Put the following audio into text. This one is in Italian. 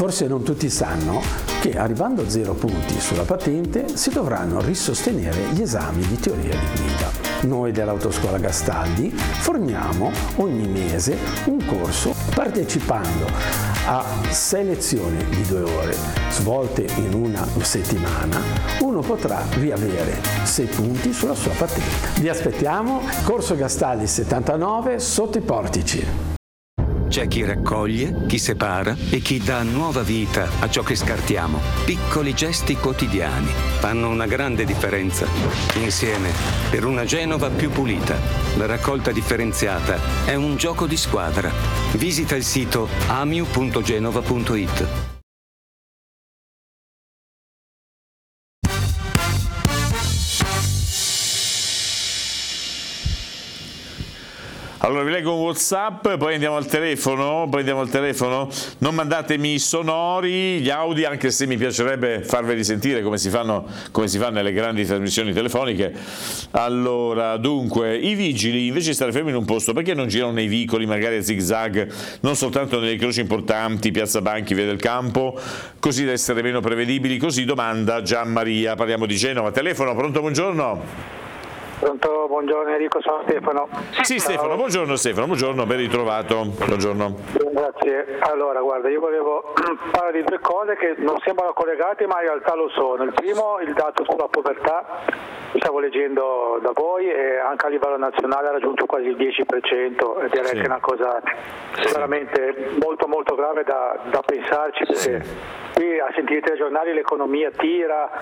Forse non tutti sanno che arrivando a 0 punti sulla patente si dovranno risostenere gli esami di teoria di guida. Noi dell'Autoscuola Gastaldi forniamo ogni mese un corso partecipando a 6 lezioni di 2 ore svolte in una settimana. Uno potrà riavere 6 punti sulla sua patente. Vi aspettiamo, Corso Gastaldi 79 sotto i portici. C'è chi raccoglie, chi separa e chi dà nuova vita a ciò che scartiamo. Piccoli gesti quotidiani fanno una grande differenza. Insieme, per una Genova più pulita. La raccolta differenziata è un gioco di squadra. Visita il sito amiu.genova.it. Allora vi leggo un WhatsApp, poi andiamo al telefono. Non mandatemi i sonori, gli audio, anche se mi piacerebbe farveli sentire come si fanno nelle grandi trasmissioni telefoniche. Allora, dunque, i vigili invece di stare fermi in un posto, perché non girano nei vicoli, magari a zigzag, non soltanto nelle croci importanti, Piazza Banchi, Via del Campo, così da essere meno prevedibili? Così domanda Gian Maria. Parliamo di Genova. Telefono, pronto, buongiorno. Pronto, buongiorno Enrico, sono Stefano. Sì, Stefano, buongiorno, ben ritrovato. Buongiorno. Grazie. Allora, guarda, io volevo parlare di 2 cose che non sembrano collegate, ma in realtà lo sono. Il primo, il dato sulla povertà, stavo leggendo da voi, e anche a livello nazionale ha raggiunto quasi il 10%, e direi che è una cosa veramente molto molto grave da pensarci, perché qui a sentire i telegiornali l'economia tira,